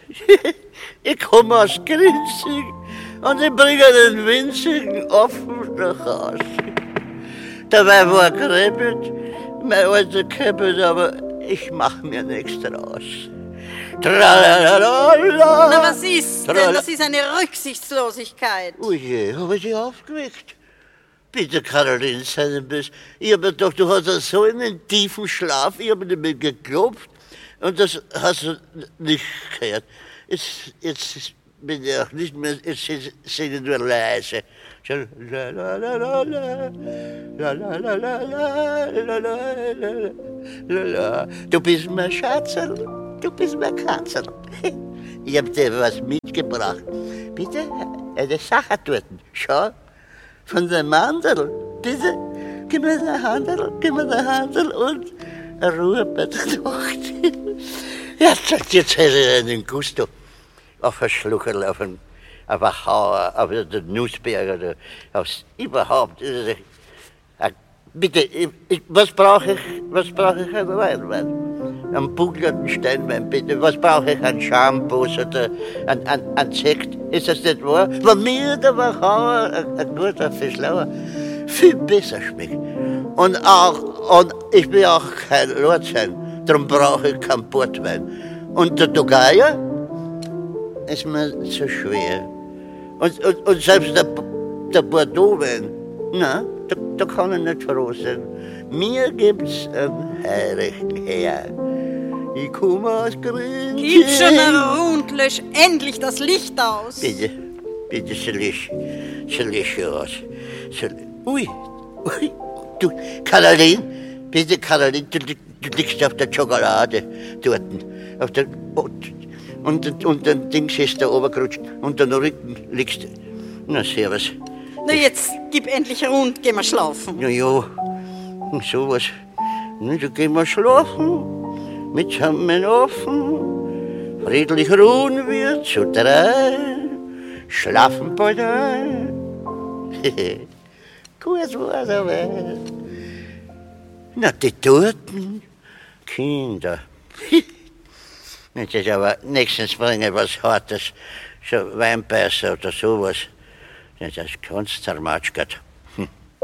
Ich komme aus Grinzig und ich bringe den winzigen Offen nach Hause. Dabei war gereppelt, mein alter Käppelt, aber ich mach mir nichts draus. Tralalala. Na, was ist denn? Das ist eine Rücksichtslosigkeit. Ui je, hab ich dich aufgeweckt? Bitte, Caroline, sei nicht böse. Ich hab mir gedacht, du hast so einen tiefen Schlaf, ich hab nicht mehr geklopft und das hast du nicht gehört. Jetzt bin ich auch nicht mehr, jetzt singe ich nur leise. La la la la la, la la la la la, la la. Du bist mein Schatzel, du bist mein Katzel. Ich hab dir was mitgebracht. Bitte, eine Sache dort. Schau, von dem Mandel. Bitte, gib mir eine Handel, und eine Ruhe bei der Nacht. Jetzt hätte ich einen Gusto auf ein Schluckerl, auf ein Hauer, auf den Nussberg oder aufs überhaupt. Bitte, was brauche ich an Wein? Einen bugelnden Steinwein, bitte. Was brauche ich an Shampoos oder an Sekt? Ist das nicht wahr? Wenn mir der Wachauer, ein guter Fischlauer, viel besser schmeckt. Und ich will auch kein Lord sein, darum brauche ich keinen Portwein. Und der Togaya ist mir zu schwer. Und selbst der Bordeaux-Wein, na, da kann ich nicht froh sein. Mir gibt's einen heiligen Herr. Ich komme aus Grün. Gib schon eine Rund, lösch endlich das Licht aus. Bitte, sie lösch aus. Ui, du, Caroline, bitte, Caroline, du liegst auf der Schokolade dort. Auf der, und dann Dings ist da obergerutscht und dann Rücken liegst du. Na, servus. Na, jetzt gib endlich Rund, gehen wir schlafen. Ja, sowas. Na, da gehen wir schlafen, mitsammen offen, friedlich ruhen wir zu drei, schlafen bald ein. Gut war's aber. Na, die toten Kinder. Nicht jetzt aber nächstens bringen was Hartes, so Weinbeißer oder sowas. Das ist ganz zermatschert.